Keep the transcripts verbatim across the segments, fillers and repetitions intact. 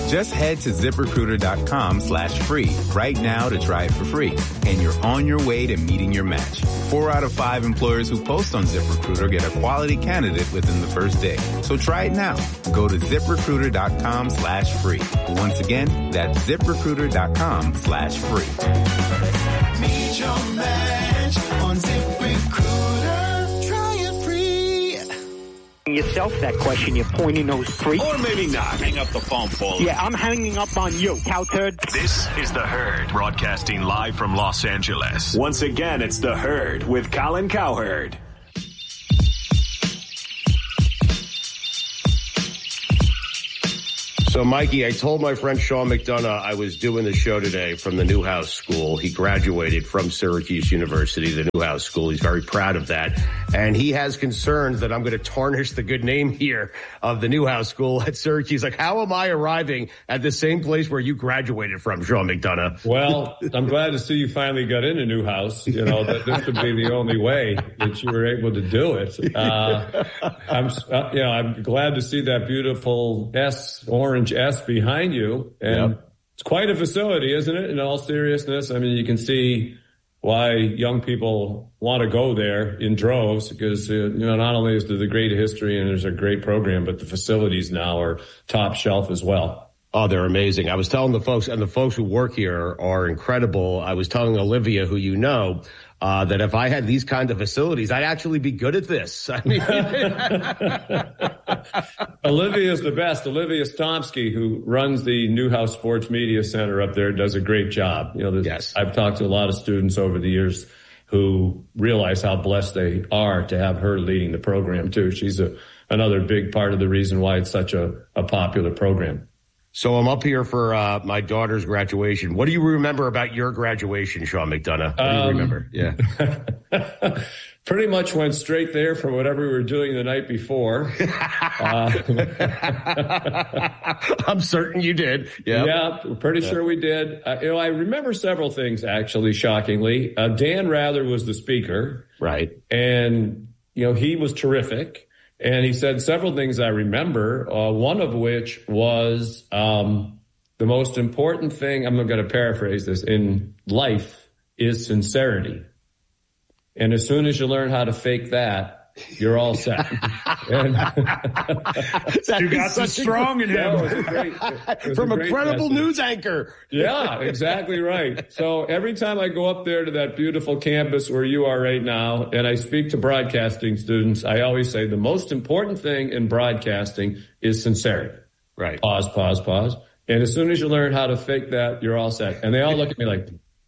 Just head to ZipRecruiter.com slash free right now to try it for free. And you're on your way to meeting your match. Four out of five employers who post on ZipRecruiter get a quality candidate within the first day. So try it now. Go to ZipRecruiter.com slash free. Once again, that's ZipRecruiter.com slash free. Meet your match on ZipRecruiter. Try it free. Yourself that question, you're pointing those freaks. Or maybe not. Hang up the phone, Paul. Yeah, I'm hanging up on you, cow turd. This is The Herd, broadcasting live from Los Angeles. Once again, it's The Herd with Colin Cowherd. So, Mikey, I told my friend Sean McDonough I was doing the show today from the Newhouse School. He graduated from Syracuse University, the Newhouse School. He's very proud of that. And he has concerns that I'm going to tarnish the good name here of the Newhouse School at Syracuse. Like, how am I arriving at the same place where you graduated from, Sean McDonough? Well, I'm glad to see you finally got into Newhouse. You know, that this would be the only way that you were able to do it. Uh, I'm, uh, you know, I'm glad to see that beautiful S, orange S behind you. And yep. It's quite a facility, isn't it? In all seriousness, I mean, you can see why young people want to go there in droves because, uh, you know, not only is there the great history and there's a great program, but the facilities now are top shelf as well. Oh, they're amazing. I was telling the folks, and the folks who work here are incredible. I was telling Olivia, who you know, uh, that if I had these kind of facilities, I'd actually be good at this. I mean, Olivia is the best. Olivia Stomsky, who runs the Newhouse Sports Media Center up there, does a great job. You know, yes. I've talked to a lot of students over the years who realize how blessed they are to have her leading the program too. She's a, another big part of the reason why it's such a, a popular program. So I'm up here for uh, my daughter's graduation. What do you remember about your graduation, Sean McDonough? What do you um, remember? Yeah. Pretty much went straight there from whatever we were doing the night before. uh, I'm certain you did. Yep. Yeah, pretty yeah. sure we did. Uh, you know, I remember several things, actually, shockingly. Uh, Dan Rather was the speaker. Right. And, you know, he was terrific. And he said several things I remember, uh, one of which was um, the most important thing, I'm going to paraphrase this, in life is sincerity. And as soon as you learn how to fake that, you're all set. And you got so strong in him. No, it was a great, it was From a, a great credible message. news anchor. Yeah, exactly right. So every time I go up there to that beautiful campus where you are right now, and I speak to broadcasting students, I always say the most important thing in broadcasting is sincerity. Right. Pause, pause, pause. And as soon as you learn how to fake that, you're all set. And they all look at me like,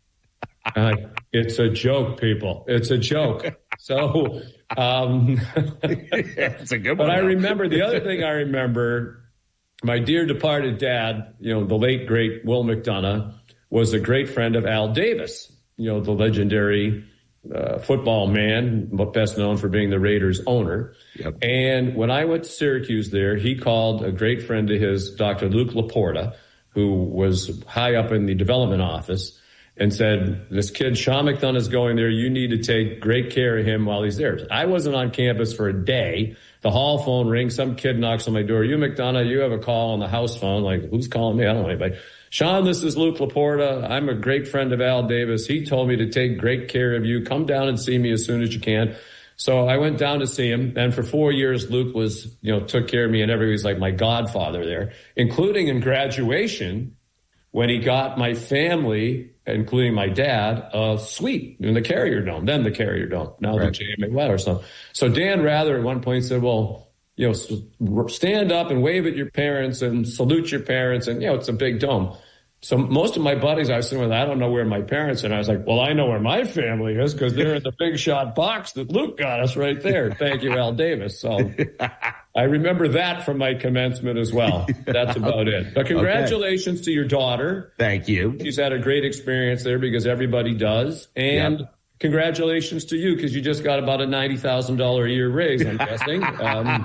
uh, it's a joke, people. It's a joke. So, um, it's a good one. But I remember the other thing I remember, my dear departed dad, you know, the late, great Will McDonough, was a great friend of Al Davis, you know, the legendary uh, football man, best known for being the Raiders owner. Yep. And when I went to Syracuse there, he called a great friend of his, Doctor Luke Laporta, who was high up in the development office, and said, this kid, Sean McDonough, is going there. You need to take great care of him while he's there. I wasn't on campus for a day. The hall phone rings. Some kid knocks on my door. You, McDonough, you have a call on the house phone. Like, who's calling me? I don't know anybody. Sean, this is Luke Laporta. I'm a great friend of Al Davis. He told me to take great care of you. Come down and see me as soon as you can. So I went down to see him. And for four years, Luke was, you know, took care of me, and everybody was like my godfather there, including in graduation when he got my family, including my dad, a suite in the Carrier Dome, then the Carrier Dome, now right. the J M A Weather or something. So Dan Rather at one point said, well, you know, stand up and wave at your parents and salute your parents. And, you know, it's a big dome. So most of my buddies I was sitting with, I don't know where my parents are. And I was like, well, I know where my family is because they're in the big shot box that Luke got us right there. Thank you, Al Davis. So I remember that from my commencement as well. That's about it. But congratulations okay. to your daughter. Thank you. She's had a great experience there because everybody does. And yep. congratulations to you because you just got about a ninety thousand dollars a year raise, I'm guessing. Um,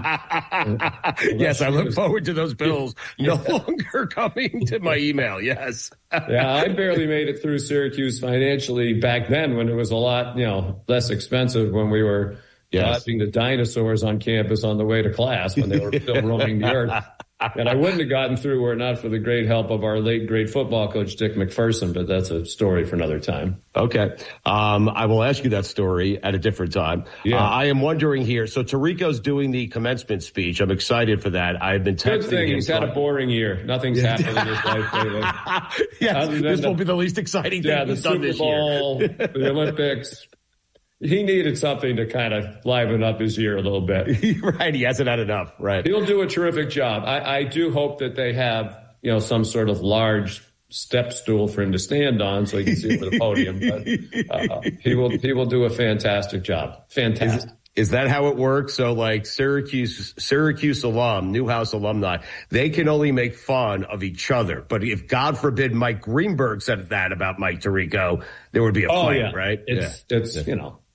yes, I look forward to those bills no longer coming to my email. Yes. Yeah, I barely made it through Syracuse financially back then when it was a lot, you know, less expensive when we were yes. watching the dinosaurs on campus on the way to class when they were still roaming the earth. And I wouldn't have gotten through were it not for the great help of our late, great football coach, Dick McPherson, but that's a story for another time. Okay. Um, I will ask you that story at a different time. Yeah. Uh, I am wondering here. So Tirico's doing the commencement speech. I'm excited for that. I've been texting Good thing him. he's had a boring year. Nothing's Yeah. happened in his life lately. Yeah, this the, will be the least exciting thing yeah, the he's done Super this Bowl, year. the Olympics. He needed something to kind of liven up his year a little bit. Right. He hasn't had enough. Right. He'll do a terrific job. I, I do hope that they have, you know, some sort of large step stool for him to stand on so he can see over the podium. But uh, he will he will do a fantastic job. Fantastic. Is, is that how it works? So like Syracuse, Syracuse alum, Newhouse alumni, they can only make fun of each other. But if God forbid Mike Greenberg said that about Mike Tirico, there would be a oh, fight, yeah. right? It's, yeah. it's, you know,